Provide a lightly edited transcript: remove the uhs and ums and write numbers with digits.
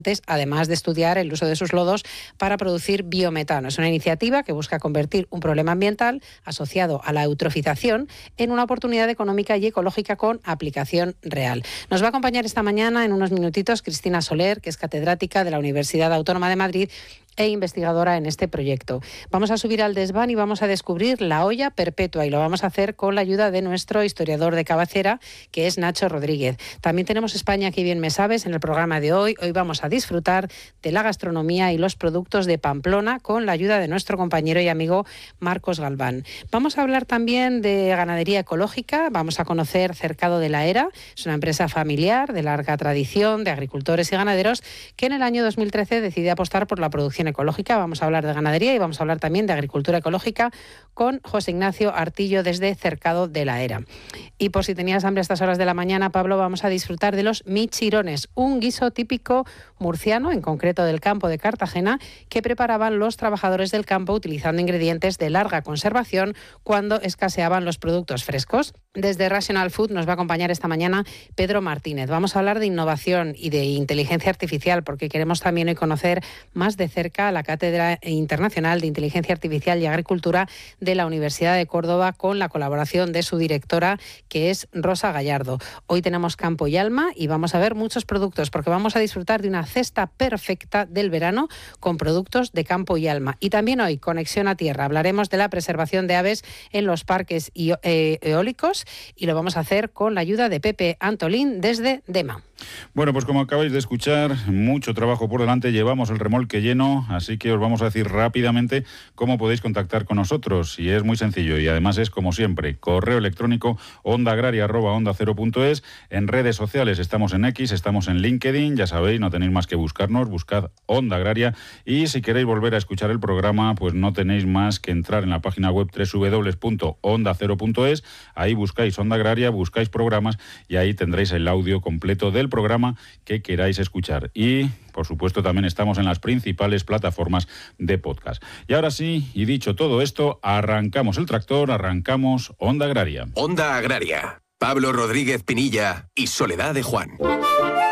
además de estudiar el uso de sus lodos para producir biometano. Es una iniciativa que busca convertir un problema ambiental asociado a la eutrofización en una oportunidad económica y ecológica con aplicación real. Nos va a acompañar esta mañana en unos minutitos Cristina Soler, que es catedrática de la Universidad Autónoma de Madrid e investigadora en este proyecto. Vamos a subir al desván y vamos a descubrir la olla perpetua, y lo vamos a hacer con la ayuda de nuestro historiador de cabecera, que es Nacho Rodríguez. También tenemos España, que bien me sabes, en el programa de hoy. Hoy vamos a disfrutar de la gastronomía y los productos de Pamplona con la ayuda de nuestro compañero y amigo Marcos Galván. Vamos a hablar también de ganadería ecológica. Vamos a conocer Cercado de la Era. Es una empresa familiar de larga tradición de agricultores y ganaderos que en el año 2013 decide apostar por la producción ecológica. Vamos a hablar de ganadería y vamos a hablar también de agricultura ecológica con José Ignacio Artillo desde Cercado de la Era. Y por si tenías hambre a estas horas de la mañana, Pablo, vamos a disfrutar de los michirones, un guiso típico murciano, en concreto del campo de Cartagena, que preparaban los trabajadores del campo utilizando ingredientes de larga conservación cuando escaseaban los productos frescos. Desde Rational Food nos va a acompañar esta mañana Pedro Martínez. Vamos a hablar de innovación y de inteligencia artificial, porque queremos también hoy conocer más de cerca la Cátedra Internacional de Inteligencia Artificial y Agricultura de la Universidad de Córdoba, con la colaboración de su directora, que es Rosa Gallardo. Hoy tenemos campo y alma y vamos a ver muchos productos, porque vamos a disfrutar de una cesta perfecta del verano con productos de campo y alma. Y también hoy, Conexión a Tierra, hablaremos de la preservación de aves en los parques eólicos, y lo vamos a hacer con la ayuda de Pepe Antolín desde Dema. Bueno, pues como acabáis de escuchar, mucho trabajo por delante, llevamos el remolque lleno, así que os vamos a decir rápidamente cómo podéis contactar con nosotros, y es muy sencillo, y además es como siempre, correo electrónico ondaagraria@onda0.es, en redes sociales estamos en X, estamos en LinkedIn, ya sabéis, no tenéis más que buscarnos, buscad Onda Agraria, y si queréis volver a escuchar el programa, pues no tenéis más que entrar en la página web www.onda0.es, ahí buscáis Onda Agraria, buscáis programas, y ahí tendréis el audio completo del programa que queráis escuchar. Y, por supuesto, también estamos en las principales plataformas de podcast. Y ahora sí, y dicho todo esto, arrancamos el tractor, arrancamos Onda Agraria. Onda Agraria. Pablo Rodríguez Pinilla y Soledad de Juan.